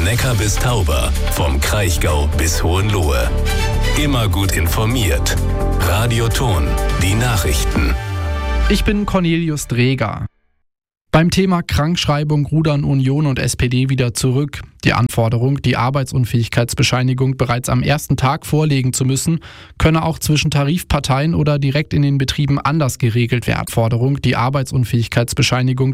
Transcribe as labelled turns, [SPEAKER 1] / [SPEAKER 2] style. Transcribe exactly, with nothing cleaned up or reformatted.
[SPEAKER 1] Neckar bis Tauber, vom Kraichgau bis Hohenlohe. Immer gut informiert. Radio Thon, die Nachrichten.
[SPEAKER 2] Ich bin Cornelius Dreger. Beim Thema Krankschreibung rudern Union und S P D wieder zurück. Die Anforderung, die Arbeitsunfähigkeitsbescheinigung bereits am ersten Tag vorlegen zu müssen, könne auch zwischen Tarifparteien oder direkt in den Betrieben anders geregelt werden. Forderung, die Arbeitsunfähigkeitsbescheinigung